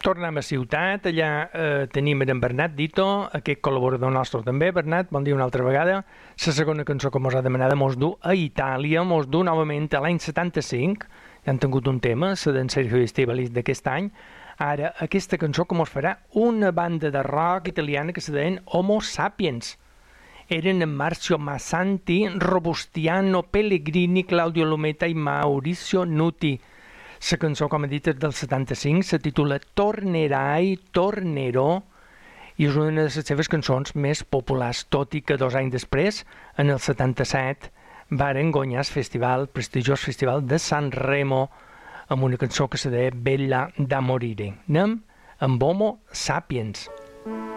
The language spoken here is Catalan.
Tornem a Ciutat, allà tenim en Bernat Dito, aquest col·laborador nostre també. Bernat, bon dia una altra vegada. La segona cançó que mos ha demanada mos du a Itàlia, mos du novament a l'any 75, ja han tingut un tema, la d'en Sergio Estivalis d'aquest any. Ara, aquesta cançó que mos farà una banda de rock italiana que se deien Homo Sapiens. Eren en Marcio Massanti, Robustiano Pellegrini, Claudio Lumeta i Maurizio Nuti. La cançó, com he dit, és del 75, se titula Tornerai, Tornerò, i és una de les seves cançons més populars, tot i que 2 anys després, en el 77, varen guanyar el prestigiós festival de Sanremo amb una cançó que se deia Bella da morire. Anem amb Homo Sapiens.